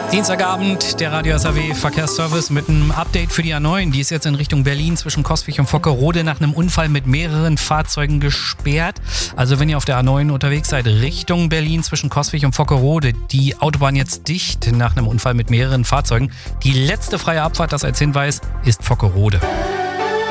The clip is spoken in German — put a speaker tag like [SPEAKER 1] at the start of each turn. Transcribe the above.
[SPEAKER 1] Dienstagabend, der Radio SAW Verkehrsservice mit einem Update für die A9. Die ist jetzt in Richtung Berlin zwischen Coswig und Vockerode nach einem Unfall mit mehreren Fahrzeugen gesperrt. Also wenn ihr auf der A9 unterwegs seid, Richtung Berlin zwischen Coswig und Vockerode, die Autobahn jetzt dicht nach einem Unfall mit mehreren Fahrzeugen. Die letzte freie Abfahrt, das als Hinweis, ist Vockerode.